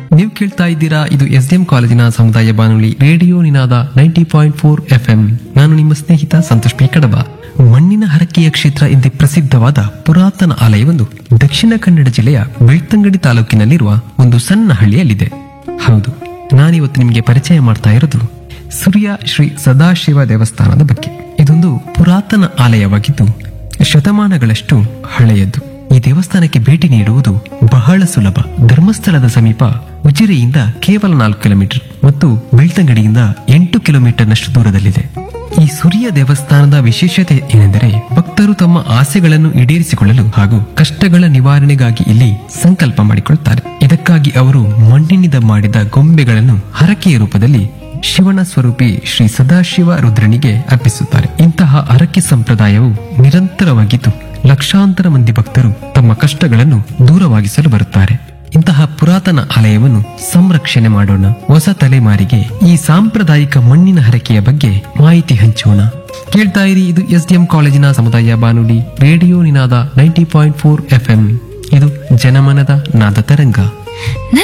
ನೀವು ಕೇಳ್ತಾ ಇದ್ದೀರಾ, ಇದು SDM ಕಾಲೇಜಿನ ಸಮುದಾಯ ಬಾನುಲಿ ರೇಡಿಯೋ ನಿನಾದ 90.4 FM. ನಾನು ನಿಮ್ಮ ಸ್ನೇಹಿತ ಸಂತೋಷ್ ಪಿ ಕಡಬ. ಮಣ್ಣಿನ ಹರಕೆಯ ಕ್ಷೇತ್ರ ಎಂದೇ ಪ್ರಸಿದ್ಧವಾದ ಪುರಾತನ ಆಲಯವೊಂದು ದಕ್ಷಿಣ ಕನ್ನಡ ಜಿಲ್ಲೆಯ ಬೆಳ್ತಂಗಡಿ ತಾಲೂಕಿನಲ್ಲಿರುವ ಒಂದು ಸಣ್ಣ ಹಳ್ಳಿಯಲ್ಲಿದೆ. ಹೌದು, ನಾನಿವತ್ತು ನಿಮಗೆ ಪರಿಚಯ ಮಾಡ್ತಾ ಇರೋದು ಸೂರ್ಯ ಶ್ರೀ ಸದಾಶಿವ ದೇವಸ್ಥಾನದ ಬಗ್ಗೆ. ಇದೊಂದು ಪುರಾತನ ಆಲಯವಾಗಿದ್ದು ಶತಮಾನಗಳಷ್ಟು ಹಳೆಯದ್ದು. ಈ ದೇವಸ್ಥಾನಕ್ಕೆ ಭೇಟಿ ನೀಡುವುದು ಬಹಳ ಸುಲಭ. ಧರ್ಮಸ್ಥಳದ ಸಮೀಪ ಉಜಿರೆಯಿಂದ ಕೇವಲ 4 ಕಿಲೋಮೀಟರ್ ಮತ್ತು ಬೆಳ್ತಂಗಡಿಯಿಂದ 8 ಕಿಲೋಮೀಟರ್ನಷ್ಟು ದೂರದಲ್ಲಿದೆ. ಈ ಸೂರ್ಯ ದೇವಸ್ಥಾನದ ವಿಶೇಷತೆ ಏನೆಂದರೆ, ಭಕ್ತರು ತಮ್ಮ ಆಸೆಗಳನ್ನು ಈಡೇರಿಸಿಕೊಳ್ಳಲು ಹಾಗೂ ಕಷ್ಟಗಳ ನಿವಾರಣೆಗಾಗಿ ಇಲ್ಲಿ ಸಂಕಲ್ಪ ಮಾಡಿಕೊಳ್ಳುತ್ತಾರೆ. ಇದಕ್ಕಾಗಿ ಅವರು ಮಣ್ಣಿನಿಂದ ಮಾಡಿದ ಗೊಂಬೆಗಳನ್ನು ಹರಕೆಯ ರೂಪದಲ್ಲಿ ಶಿವನ ಸ್ವರೂಪಿ ಶ್ರೀ ಸದಾಶಿವ ರುದ್ರನಿಗೆ ಅರ್ಪಿಸುತ್ತಾರೆ. ಇಂತಹ ಹರಕೆ ಸಂಪ್ರದಾಯವು ನಿರಂತರವಾಗಿದ್ದು ಲಕ್ಷಾಂತರ ಮಂದಿ ಭಕ್ತರು ತಮ್ಮ ಕಷ್ಟಗಳನ್ನು ದೂರವಾಗಿಸಲು ಬರುತ್ತಾರೆ. ಇಂತಹ ಪುರಾತನ ಆಲಯವನ್ನು ಸಂರಕ್ಷಣೆ ಮಾಡೋಣ. ಹೊಸ ತಲೆಮಾರಿಗೆ ಈ ಸಾಂಪ್ರದಾಯಿಕ ಮಣ್ಣಿನ ಹರಕೆಯ ಬಗ್ಗೆ ಮಾಹಿತಿ ಹಂಚೋಣ. ಕೇಳ್ತಾ ಇರಿ, ಇದು SDM ಕಾಲೇಜಿನ ಸಮುದಾಯ ಬಾನುಲಿ ರೇಡಿಯೋ ನಿನಾದ 90.4 FM. ಇದು ಜನಮನದ ನಾದ ತರಂಗ.